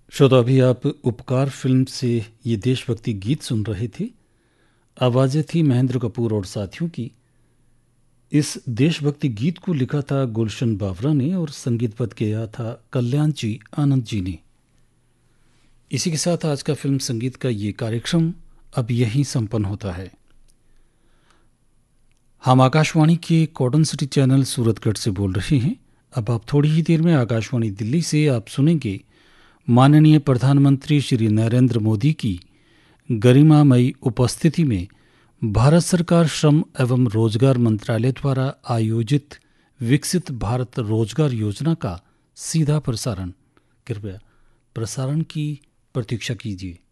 श्रोता, अभी आप उपकार फिल्म से ये देशभक्ति गीत सुन रहे थे। आवाज़ें थी महेंद्र कपूर और साथियों की। इस देशभक्ति गीत को लिखा था गुलशन बावरा ने और संगीतबद्ध किया था कल्याण जी आनंद जी ने। इसी के साथ आज का फिल्म संगीत का ये कार्यक्रम अब यहीं संपन्न होता है। हम आकाशवाणी के कॉटन सिटी चैनल सूरतगढ़ से बोल रहे हैं। अब आप थोड़ी ही देर में आकाशवाणी दिल्ली से आप सुनेंगे माननीय प्रधानमंत्री श्री नरेंद्र मोदी की गरिमामयी उपस्थिति में भारत सरकार श्रम एवं रोजगार मंत्रालय द्वारा आयोजित विकसित भारत रोजगार योजना का सीधा प्रसारण। कृपया प्रसारण की प्रतीक्षा कीजिए।